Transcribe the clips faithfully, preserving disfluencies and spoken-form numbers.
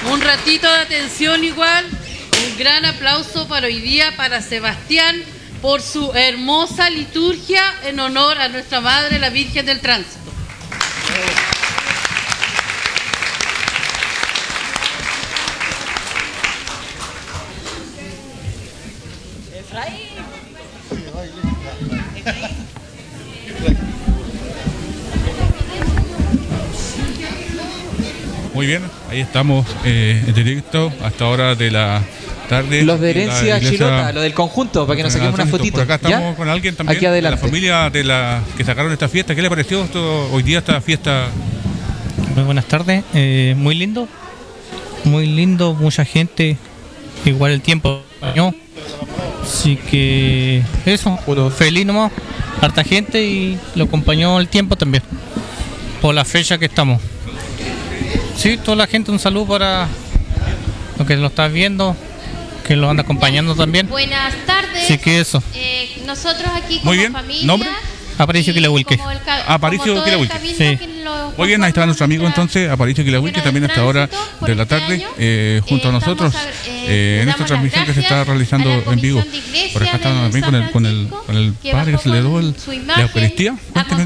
un ratito de atención igual. Un gran aplauso para hoy día para Sebastián por su hermosa liturgia en honor a nuestra Madre, la Virgen del Tránsito. Muy bien, ahí estamos eh, en directo hasta ahora de la tarde. Los de Herencia Chilota, lo del conjunto, para que nos saquemos una fotito. Por acá estamos ¿Ya? con alguien también Aquí adelante. de la familia de la que sacaron esta fiesta. ¿Qué le pareció esto, hoy día esta fiesta? Muy buenas tardes, eh, muy lindo, muy lindo, mucha gente, igual el tiempo, ¿no? Así que eso, Uno. feliz nomás, harta gente y lo acompañó el tiempo también, por la fecha que estamos. Sí, toda la gente, un saludo para los que lo están viendo, que lo anda acompañando también. Buenas tardes. Así que eso. Eh, nosotros aquí como Muy bien. familia. ¿Nombre? Aparicio Quilehue. Aparicio Quilehue. Sí. Muy bien, ahí está nuestro amigo entonces, Aparicio Quilehue, también hasta ahora de la tarde, eh, junto a nosotros, eh, en esta transmisión que se está realizando en vivo. Por acá estamos también con el, con el, con el padre que se le dio el, la Eucaristía. Cuénteme,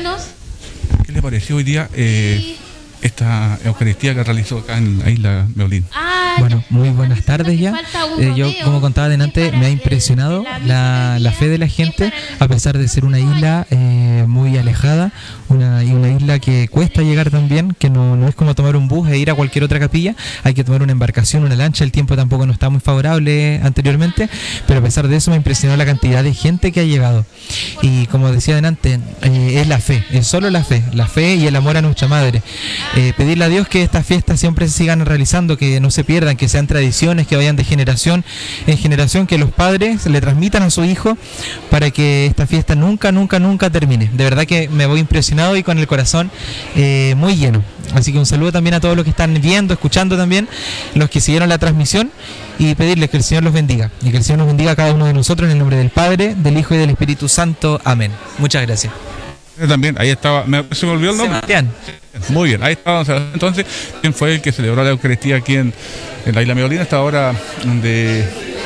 ¿qué le pareció hoy día eh, esta Eucaristía que realizó acá en la isla Meolín? Bueno, muy buenas tardes ya. Eh, yo, como contaba adelante, me ha impresionado la, la fe de la gente, a pesar de ser una isla eh, muy alejada, una, y una isla que cuesta llegar también, que no, no es como tomar un bus e ir a cualquier otra capilla, hay que tomar una embarcación, una lancha, el tiempo tampoco no está muy favorable anteriormente, pero a pesar de eso me impresionó la cantidad de gente que ha llegado. Y como decía adelante, eh, es la fe, es solo la fe, la fe y el amor a nuestra Madre. Eh, pedirle a Dios que estas fiestas siempre se sigan realizando, que no se pierdan, que sean tradiciones, que vayan de generación en generación, que los padres le transmitan a su hijo para que esta fiesta nunca, nunca, nunca termine. De verdad que me voy impresionado y con el corazón eh, muy lleno. Así que un saludo también a todos los que están viendo, escuchando también, los que siguieron la transmisión, y pedirles que el Señor los bendiga y que el Señor nos bendiga a cada uno de nosotros en el nombre del Padre, del Hijo y del Espíritu Santo. Amén. Muchas gracias. También, ahí estaba, me, se me olvidó el nombre. Sebastián. Muy bien, ahí estaba entonces, ¿quién fue el que celebró la Eucaristía aquí en, en la isla Meolín a esta hora de,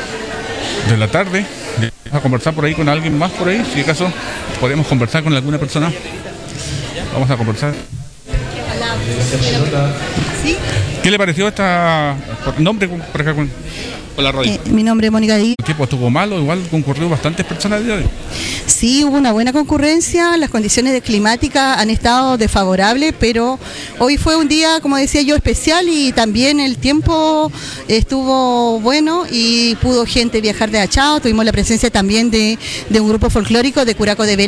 de la tarde? Vamos a conversar por ahí con alguien más por ahí, si acaso podemos conversar con alguna persona. Vamos a conversar. ¿Sí? ¿Qué le pareció esta por nombre por acá con, con la radio? Eh, mi nombre es Mónica Díaz. ¿El tiempo estuvo malo? Igual concurrió bastantes personas el día de hoy. Sí, hubo una buena concurrencia, las condiciones climáticas han estado desfavorables, pero hoy fue un día, como decía yo, especial, y también el tiempo estuvo bueno y pudo gente viajar de Achao. Tuvimos la presencia también de, de un grupo folclórico de Curaco de Vela.